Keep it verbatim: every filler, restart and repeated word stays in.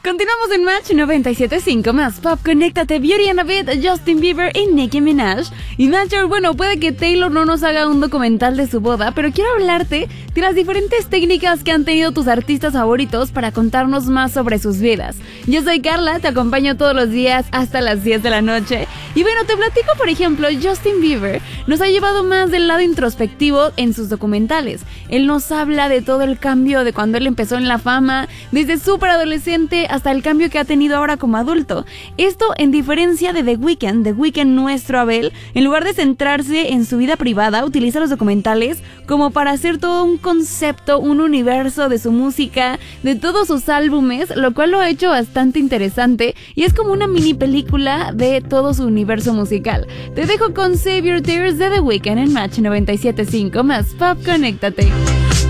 Continuamos en Match noventa y siete punto cinco más Pop, conéctate. Beauty and a Bit, Justin Bieber y Nicki Minaj. Y Matcher, bueno, puede que Taylor no nos haga un documental de su boda, pero quiero hablarte de las diferentes técnicas que han tenido tus artistas favoritos para contarnos más sobre sus vidas. Yo soy Carla, te acompaño todos los días hasta las diez de la noche. Y bueno, te platico, por ejemplo, Justin Bieber nos ha llevado más del lado introspectivo en sus documentales. Él nos habla de todo el cambio de cuando él empezó en la fama, desde súper adolescente hasta el cambio que ha tenido ahora como adulto. Esto en diferencia de The Weeknd. The Weeknd, nuestro Abel, en lugar de centrarse en su vida privada, utiliza los documentales como para hacer todo un concepto, un universo de su música, de todos sus álbumes, lo cual lo ha hecho bastante interesante y es como una mini película de todo su universo musical. Te dejo con Save Your Tears de The Weeknd en Match noventa y siete punto cinco más Pop, conéctate.